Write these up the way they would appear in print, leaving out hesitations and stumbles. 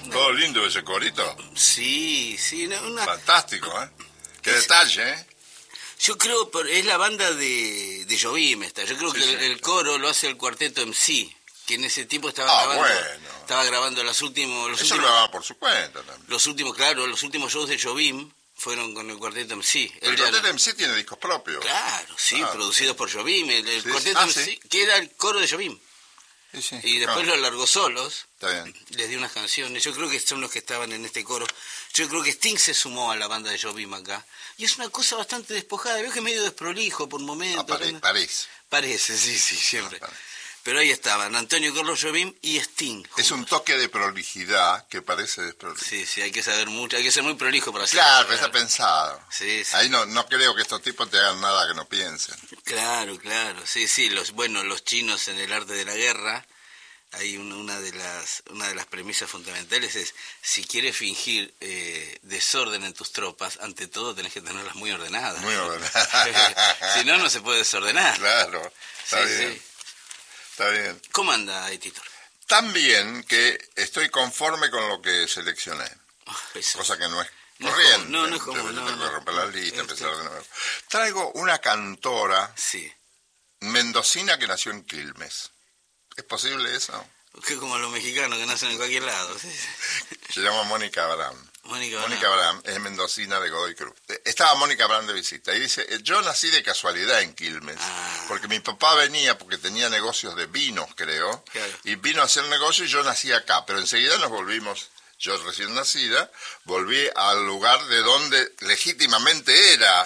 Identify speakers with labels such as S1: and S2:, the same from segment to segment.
S1: Todo lindo ese corito.
S2: Sí,
S1: Fantástico, ¿eh? Qué detalle, ¿eh?
S2: Yo creo, es la banda de Jobim esta. Yo creo que el coro lo hace el cuarteto MC, que en ese tiempo estaba grabando los últimos...
S1: Eso lo grababa por su cuenta también.
S2: Los últimos shows de Jobim fueron con el cuarteto MC.
S1: El cuarteto MC tiene discos propios.
S2: Claro, producidos por Jobim. El cuarteto MC, que era el coro de Jobim.
S1: Sí,
S2: y después lo largó solos.
S1: Está bien.
S2: Les dio unas canciones. Yo creo que son los que estaban en este coro. Yo creo que Sting se sumó a la banda de Jobim acá. Y es una cosa bastante despojada. Veo que es medio desprolijo por momentos. Parece, sí, siempre. Pero ahí estaban Antonio Carlos Jobim y Sting. Juntos.
S1: Es un toque de prolijidad que parece desprolijo.
S2: Sí, hay que saber mucho, hay que ser muy prolijo para hacer
S1: Claro, está pensado.
S2: Sí.
S1: Ahí no creo que estos tipos te hagan nada que no piensen.
S2: Claro. Sí, los chinos en el arte de la guerra, hay una de las premisas fundamentales es, si quieres fingir desorden en tus tropas, ante todo tenés que tenerlas muy ordenadas.
S1: Muy ordenadas.
S2: Si no se puede desordenar.
S1: Claro, está bien.
S2: Sí.
S1: Está bien.
S2: ¿Cómo anda, Editor?
S1: Tan bien que estoy conforme con lo que seleccioné. Cosa que no es corriente.
S2: No es como...
S1: Tengo que romper la lista, empezar de nuevo. Traigo una cantora mendocina que nació en Quilmes. ¿Es posible eso?
S2: Que como los mexicanos que nacen en cualquier lado.
S1: Se llama Mónica Abraham.
S2: Mónica
S1: Abraham es mendocina de Godoy Cruz. Estaba Mónica Abraham de visita y dice, yo nací de casualidad en Quilmes, porque mi papá venía porque tenía negocios de vinos, creo, y vino a hacer negocio y yo nací acá, pero enseguida nos volvimos, yo recién nacida, volví al lugar de donde legítimamente era,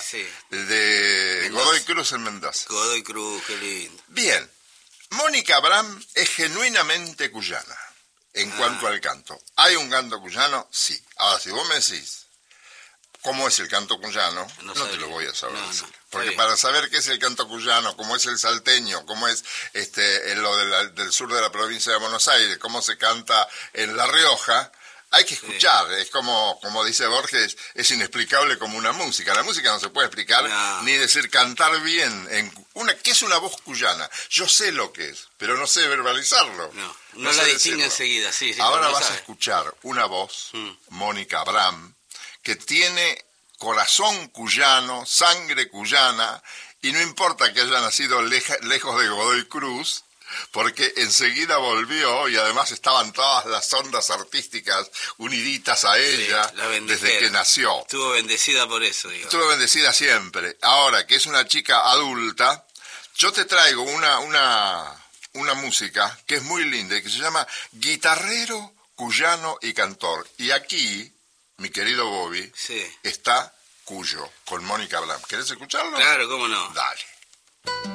S1: de Godoy Cruz en Mendoza.
S2: Godoy Cruz, qué lindo.
S1: Bien, Mónica Abraham es genuinamente cuyana. En cuanto al canto, ¿hay un canto cuyano? Sí. Ahora, si vos me decís cómo es el canto cuyano, no te lo voy a saber decir. Porque para saber qué es el canto cuyano, cómo es el salteño, cómo es lo del sur de la provincia de Buenos Aires, cómo se canta en La Rioja, hay que escuchar. Es como dice Borges, es inexplicable como una música. La música no se puede explicar ni decir cantar bien. ¿Qué es una voz cuyana? Yo sé lo que es, pero no sé verbalizarlo.
S2: No la distingue enseguida. Sí,
S1: ahora vas a escuchar una voz, Mónica Abraham, que tiene corazón cuyano, sangre cuyana, y no importa que haya nacido lejos de Godoy Cruz, porque enseguida volvió y además estaban todas las ondas artísticas uniditas a ella desde que nació.
S2: Estuvo bendecida por eso, digo.
S1: Estuvo bendecida siempre. Ahora que es una chica adulta, yo te traigo una música que es muy linda y que se llama Guitarrero, Cuyano y Cantor. Y aquí, mi querido Bobby, está Cuyo, con Mónica Abraham. ¿Querés escucharlo?
S2: Claro, cómo no.
S1: Dale.